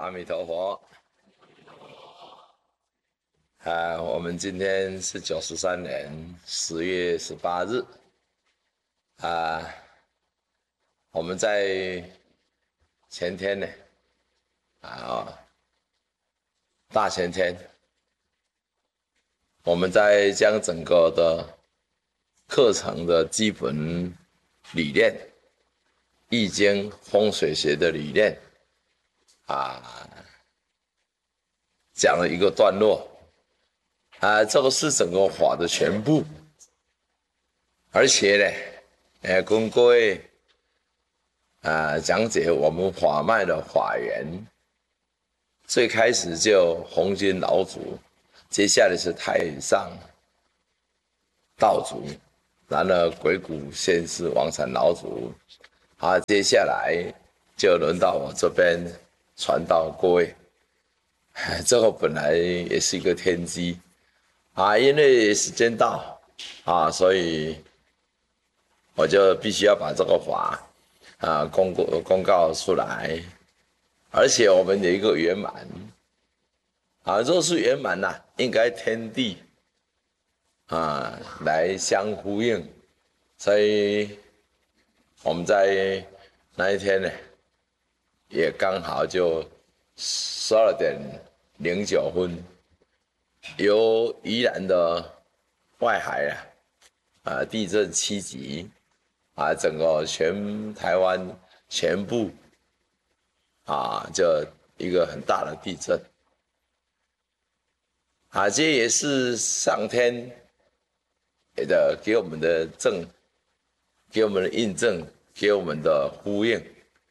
阿弥陀佛。我们今天是93年10月18日。我们在前天呢，大前天，我们在将整个的课程的基本理念、易经风水学的理念讲了一个段落。这个是整个法的全部，而且呢，跟各位讲解我们法脉的法源。最开始就红军老祖，接下来是太上道祖，然后鬼谷先师王禅老祖，接下来就轮到我这边传到各位。这个本来也是一个天机因为时间到所以我就必须要把这个法公告出来。而且我们有一个圆满若是圆满应该天地来相呼应，所以我们在那一天呢，也刚好就12:09，由宜兰的外海地震7级整个全台湾全部就一个很大的地震这也是上天给我们的给我们的印证，给我们的呼应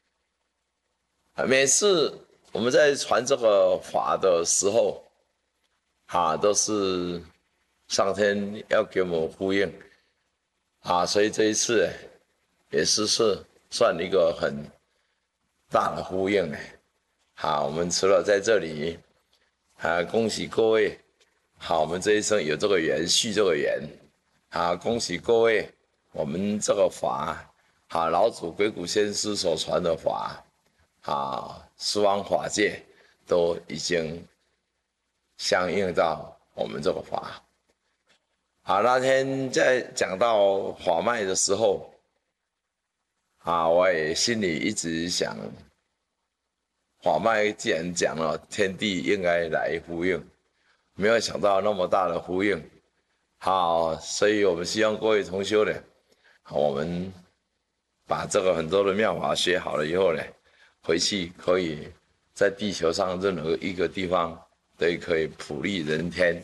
每次我们在传这个法的时候都是上天要给我们呼应所以这一次也是算一个很大的呼应我们除了在这里恭喜各位我们这一生有这个缘，续这个缘恭喜各位，我们这个法老祖鬼谷先师所传的法十方法界都已经相应到我们这个法那天在讲到法脉的时候我也心里一直想，法脉既然讲了，天地应该来呼应，没有想到那么大的呼应所以我们希望各位同修呢，我们把这个很多的妙法学好了以后呢，回去可以在地球上任何一个地方都可以普利人天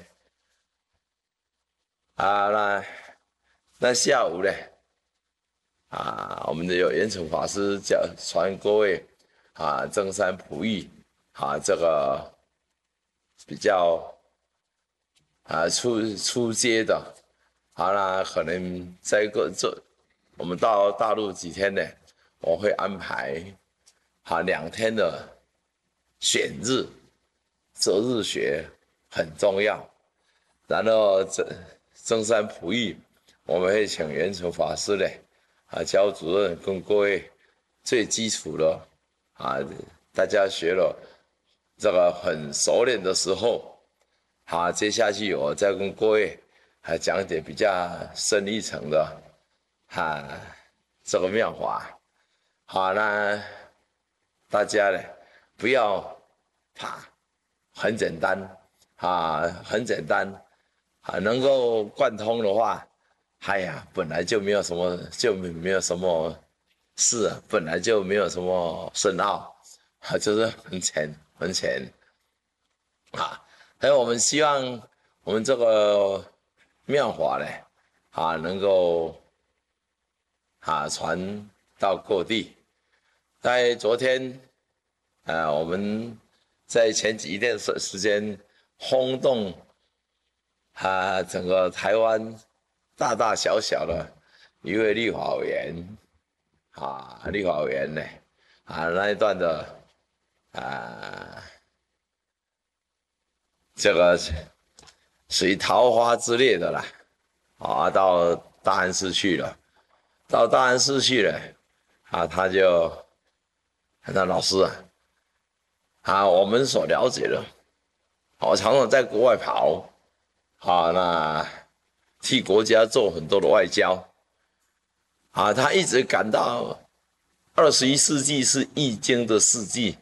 那下午呢我们有圆成法师传各位增三普益这个比较初阶的那可能在我们到大陆几天呢，我会安排2天的选日，择日学很重要。然后增三普益，我们会请圆成法师呢教主任跟各位最基础的大家学了这个很熟练的时候接下去我再跟各位讲一点比较深一层的这个妙法那大家呢不要怕，很简单很简单能够贯通的话本来就没有什么事本来就没有什么深奥就是很浅还有我们希望我们这个妙法呢能够传到各地。在昨天我们在前几天时间轰动整个台湾大大小小的一位立法委员呢那一段的这个属于桃花之列的啦到大安市去了。到大安市去了他就那老师我们所了解的，我常常在国外跑，那替国家做很多的外交，他一直感到21世纪是易经的世纪，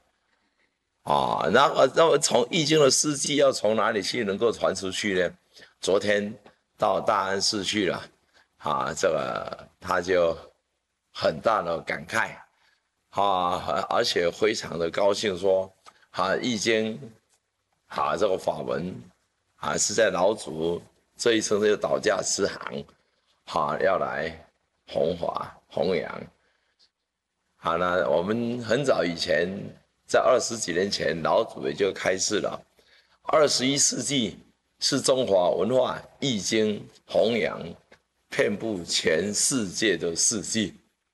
那么从易经的世纪要从哪里去能够传出去呢？昨天到大安市去了，这个他就很大的感慨，而且非常的高兴说，易经，这个法文，是在老祖这一生就倒驾慈航，要来弘扬，那我们很早以前，在20几年前，老祖也就开示了，21世纪是中华文化易经弘扬遍布全世界的世纪。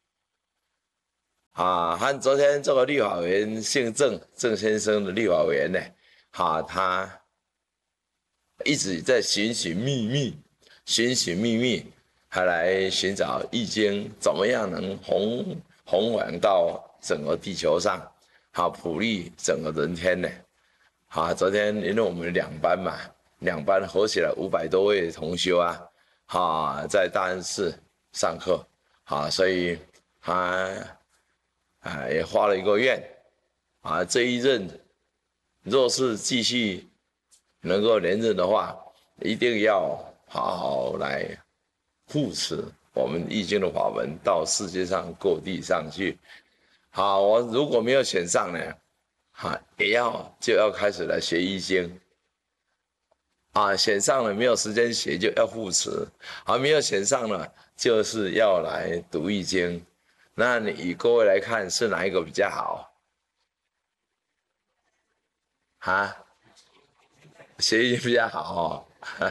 和昨天这个立法委员姓郑先生的立法委员呢，他一直在寻寻觅觅，还来寻找易经怎么样能弘扬到整个地球上，普利整个人天呢。昨天因为我们2班嘛，两班合起来500多位同修在大安市上课，所以也发了一个愿，这一任若是继续能够连任的话，一定要好好来护持我们易经的法门到世界上各地上去。我如果没有选上呢，就要开始来学易经。选上了没有时间学就要护持，没有选上了就是要来读易经。那你以各位来看是哪一个比较好？学易经比较好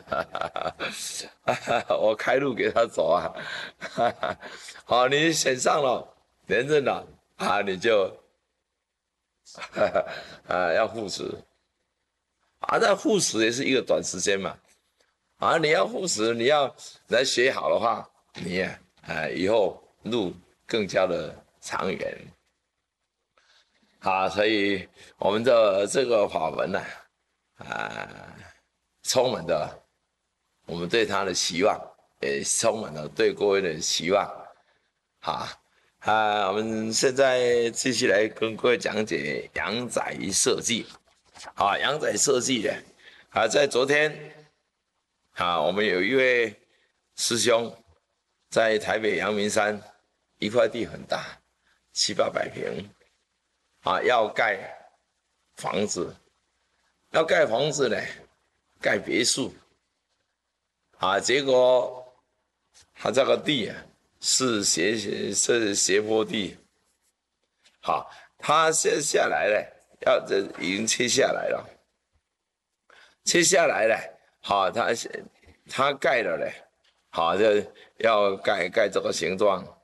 我开路给他走好，你选上了，连任了你就要护持那护持也是一个短时间嘛你要护持，你要来学好的话，你以后路更加的长远所以我们的这个法门呢充满了我们对他的期望，也充满了对各位的期望我们现在继续来跟各位讲解阳宅设计阳宅设计的在昨天我们有一位师兄在台北阳明山一块地很大，700-800平要盖房子，呢，盖别墅结果他这个地是斜坡地他下来了，已经切下来了，他盖了就要盖这个形状